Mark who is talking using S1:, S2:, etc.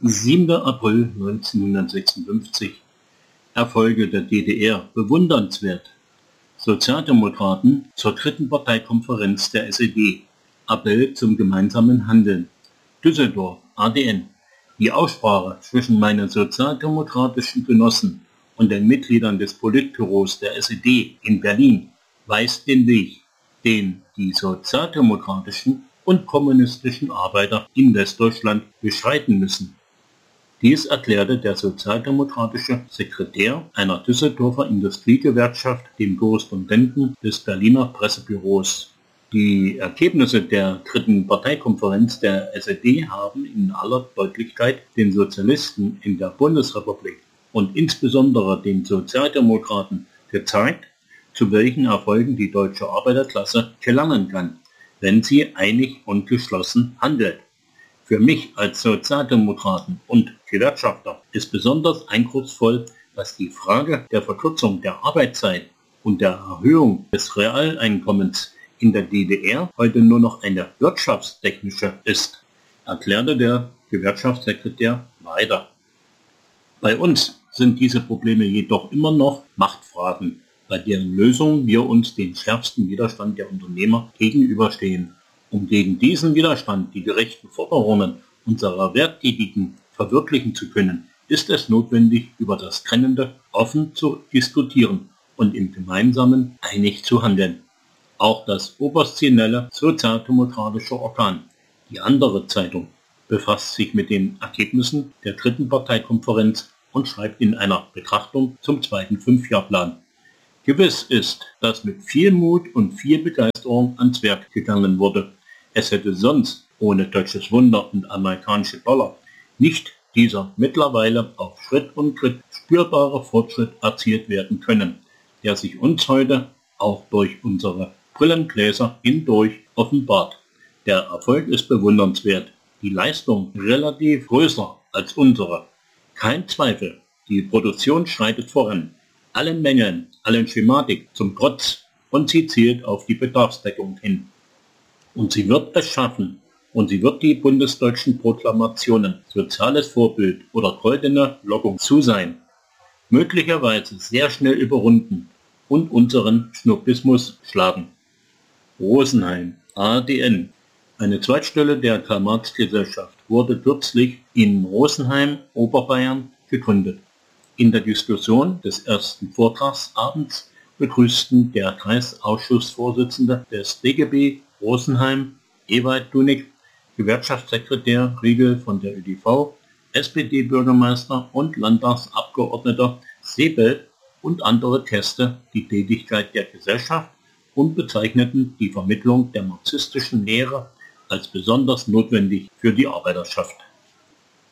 S1: 7. April 1956. Erfolge der DDR bewundernswert. Sozialdemokraten zur dritten Parteikonferenz der SED. Appell zum gemeinsamen Handeln. Düsseldorf, ADN. Die Aussprache zwischen meinen sozialdemokratischen Genossen und den Mitgliedern des Politbüros der SED in Berlin weist den Weg, den die sozialdemokratischen und kommunistischen Arbeiter in Westdeutschland beschreiten müssen. Dies erklärte der sozialdemokratische Sekretär einer Düsseldorfer Industriegewerkschaft dem Korrespondenten des Berliner Pressebüros. Die Ergebnisse der dritten Parteikonferenz der SED haben in aller Deutlichkeit den Sozialisten in der Bundesrepublik und insbesondere den Sozialdemokraten gezeigt, zu welchen Erfolgen die deutsche Arbeiterklasse gelangen kann, wenn sie einig und geschlossen handelt. Für mich als Sozialdemokraten und Gewerkschafter ist besonders eindrucksvoll, dass die Frage der Verkürzung der Arbeitszeit und der Erhöhung des Realeinkommens in der DDR heute nur noch eine wirtschaftstechnische ist, erklärte der Gewerkschaftssekretär weiter. Bei uns sind diese Probleme jedoch immer noch Machtfragen, bei deren Lösung wir uns dem schärfsten Widerstand der Unternehmer gegenüberstehen. Um gegen diesen Widerstand die gerechten Forderungen unserer Werktätigen verwirklichen zu können, ist es notwendig, über das Trennende offen zu diskutieren und im Gemeinsamen einig zu handeln. Auch das oppositionelle sozialdemokratische Organ, die andere Zeitung, befasst sich mit den Ergebnissen der dritten Parteikonferenz und schreibt in einer Betrachtung zum zweiten Fünfjahrplan. Gewiss ist, dass mit viel Mut und viel Begeisterung ans Werk gegangen wurde. Es hätte sonst ohne deutsches Wunder und amerikanische Dollar nicht dieser mittlerweile auf Schritt und Tritt spürbare Fortschritt erzielt werden können, der sich uns heute auch durch unsere Brillengläser hindurch offenbart. Der Erfolg ist bewundernswert, die Leistung relativ größer als unsere. Kein Zweifel, die Produktion schreitet voran. Allen Mängeln, allen Schematik zum Trotz, und sie zielt auf die Bedarfsdeckung hin. Und sie wird es schaffen, und sie wird die bundesdeutschen Proklamationen soziales Vorbild oder goldene Lockung zu sein, möglicherweise sehr schnell überrunden und unseren Snobismus schlagen. Rosenheim, ADN. Eine Zweitstelle der Karl-Marx-Gesellschaft wurde kürzlich in Rosenheim, Oberbayern, gegründet. In der Diskussion des ersten Vortragsabends begrüßten der Kreisausschussvorsitzende des DGB Rosenheim, Ewald Dunig, Gewerkschaftssekretär Riegel von der ÖDV, SPD-Bürgermeister und Landtagsabgeordneter Seebelt und andere Gäste die Tätigkeit der Gesellschaft und bezeichneten die Vermittlung der marxistischen Lehre als besonders notwendig für die Arbeiterschaft.